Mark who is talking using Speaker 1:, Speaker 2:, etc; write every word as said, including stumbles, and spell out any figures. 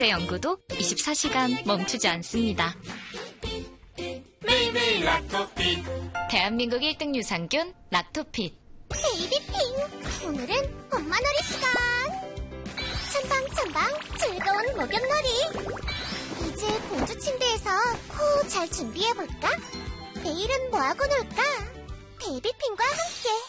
Speaker 1: 연구도 이십사 시간 멈추지 않습니다.
Speaker 2: 매일매일 락토핏.
Speaker 1: 대한민국 일 등 유산균 락토핏.
Speaker 3: 베이비핑, 오늘은 엄마놀이 시간. 첨방첨방 즐거운 목욕놀이. 이제 공주 침대에서 코 잘 준비해볼까? 내일은 뭐하고 놀까? 베이비핑과 함께